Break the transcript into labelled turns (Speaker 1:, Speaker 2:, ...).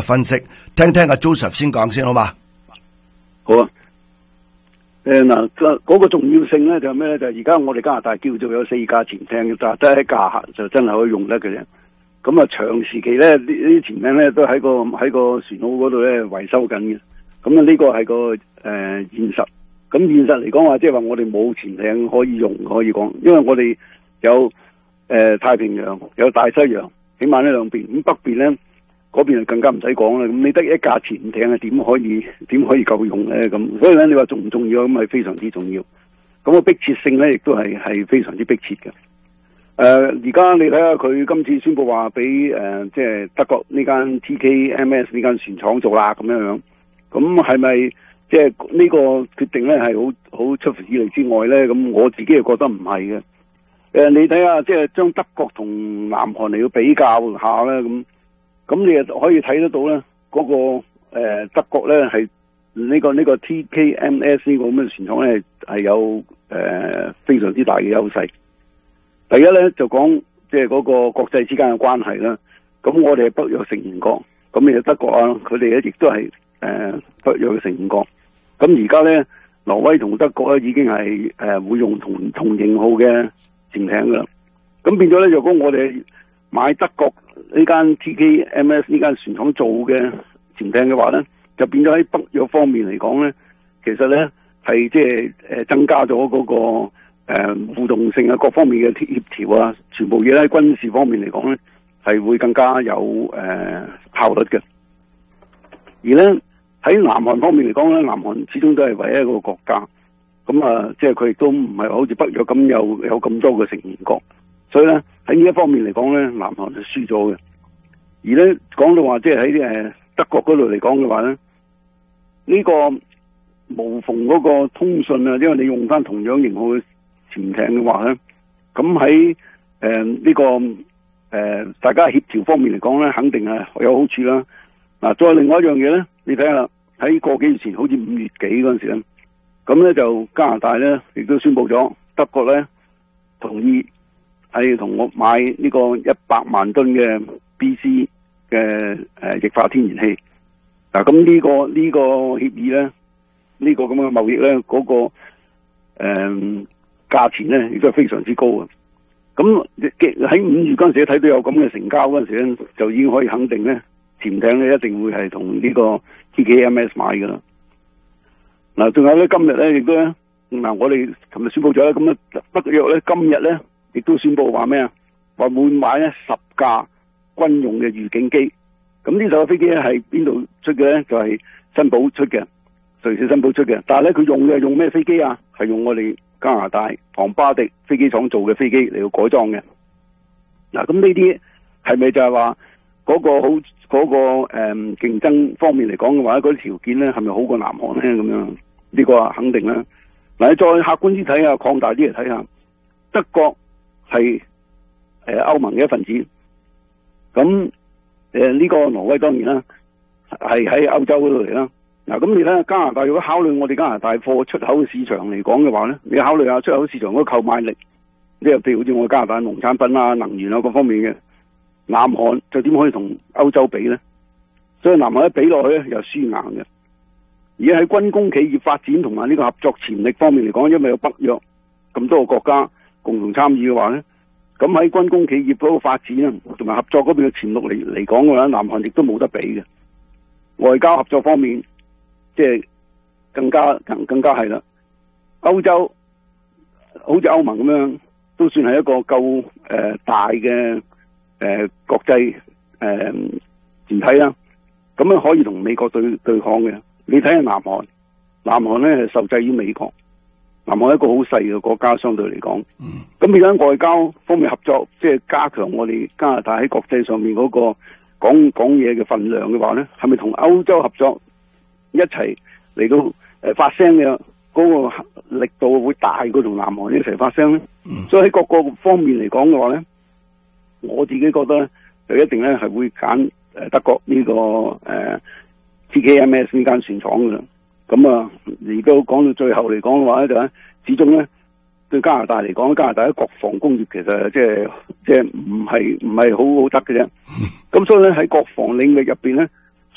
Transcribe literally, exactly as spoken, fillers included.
Speaker 1: 分析，聽聽阿 Joseph 先講先好嘛？
Speaker 2: 好啊。誒嗱，嗰個重要性咧就係咩咧？就係而家我哋加拿大叫做有四架潛艇，但係得喺架下就真係可以用得嘅啫。咁啊，長時期咧呢啲潛艇咧都喺個喺個船塢嗰度咧維修緊嘅。咁啊，呢個係個誒、呃、現實。咁現實嚟講話，即係話我哋冇潛艇可以用，可以講，因為我哋有誒、呃、太平洋，有大西洋，起碼呢兩邊。咁北邊咧嗰邊就更加唔使講啦。咁你得一架潛艇係點可以點可以夠用咧？咁所以咧，你話重唔重要？咁係非常之重要。咁個迫切性咧，亦都係係非常之迫切嘅。誒、呃，而家你睇下佢今次宣布話俾誒即係德國呢間 T K M S 呢間船廠做啦，咁樣樣。咁係咪即係呢個決定咧係好好出乎意料之外咧？咁我自己又覺得唔係嘅。誒、呃，你睇下即係將德國同南韓嚟到比較下咧，咁咁你又可以睇得到咧，嗰、那個誒、呃、德國咧係呢、這個呢、這個 T K M S 呢個咁嘅船廠咧係有誒、呃、非常之大嘅優勢。第一咧就講即係嗰個國際之間嘅關係啦。咁我哋係北約成員國，咁你德國啊，佢哋咧亦都係。誒、呃，北約嘅成員國，咁而家咧，挪威同德國咧已經係誒、呃、會用同同型號嘅潛艇噶啦，咁變咗咧，如果我哋買德國呢間 T K M S 呢間船廠做嘅潛艇嘅話咧，就變咗喺北約方面嚟講咧，其實咧係即係誒增加咗嗰、那個誒、呃、互動性啊，各方面嘅協調啊，全部嘢喺軍事方面嚟講咧係會更加有誒、呃、效率嘅，而咧。喺南韓方面嚟講咧，南韓始終都係唯一一個國家，咁啊，即係佢亦都唔係好似北約咁有有咁多嘅成員國，所以咧喺呢一方面嚟講咧，南韓就輸咗嘅。而咧講到話，即係喺誒德國嗰度嚟講嘅話咧，呢個無縫嗰個通訊啊，因為你用翻同樣型號嘅潛艇嘅話咧，咁喺誒呢個誒、呃、大家協調方面嚟講咧，肯定係有好處啦。嗱，再另外一樣嘢咧，你睇下喺個幾月前，好似五月幾嗰陣時咧，咁咧就加拿大咧亦都宣布咗，德國咧同意係同我買呢個一百萬噸嘅 B C 嘅誒液化天然氣。嗱，咁呢個呢個協議咧，呢個咁嘅貿易咧，嗰個誒價錢咧亦都係非常之高啊！咁喺五月嗰陣時睇到有咁嘅成交嗰陣時咧，就已經可以肯定咧。潛艇咧一定會係同呢個 T K M S 買噶啦。嗱，仲有咧今日咧亦都咧，嗱我哋琴日宣布咗咧，咁啊北約咧今日咧亦都宣布話咩啊？話會買咧十架軍用嘅預警機。咁呢艘飛機咧係邊度出嘅咧？就係新寶出嘅，瑞士新寶出嘅。但係咧佢用嘅用咩飛機啊？係用我哋加拿大龐巴迪飛機廠做嘅飛機嚟到改裝嘅。嗱，咁呢啲係咪就係話嗰個好？嗰、那個誒、嗯、競爭方面嚟講嘅話，嗰啲條件咧係咪好過南韓咧？咁樣呢、這個肯定啦。嗱，再客觀啲睇下，擴大啲嚟睇下，德國係誒歐盟嘅一份子。咁誒呢個挪威當然啦，係喺歐洲嗰度嚟啦。嗱，咁你睇下加拿大，如果考慮我哋加拿大貨出口市場嚟講嘅話咧，你考慮下出口市場嗰個購買力，即係譬如好似我加拿大農產品啊、能源啊各方面嘅。南韓就點可以同歐洲比呢？所以南韓一比落去咧又輸硬嘅。而喺軍工企業發展同埋呢個合作潛力方面嚟講，因為有北約咁多個國家共同參與嘅話咧，咁喺軍工企業嗰個發展啊同埋合作嗰邊嘅潛力嚟嚟講嘅話，南韓亦都冇得比嘅。外交合作方面，即係更加更更加係啦。歐洲好似歐盟咁樣，都算係一個夠誒、呃、大嘅。誒、呃，國際誒、呃、團體啦，咁樣可以同美國對對抗嘅。你睇下南韓，南韓咧係受制於美國，南韓係一個好細嘅國家，相對嚟講。咁你喺外交方面合作，即係加強我哋加拿大喺國際上面嗰個講講嘢嘅份量嘅話咧，係咪同歐洲合作一齊嚟到誒發聲嘅嗰個力度會大過同南韓一齊發聲咧？所以喺各個方面嚟講嘅話咧。我自己覺得咧，就一定咧係會揀誒德國呢、這個誒、呃、T K M S 呢間船廠噶啦。咁啊，而都講到最後嚟講嘅話咧，就係始終咧對加拿大嚟講，加拿大嘅國防工業其實即係即係唔係唔係好好得嘅啫。咁所以咧喺國防領域入邊咧，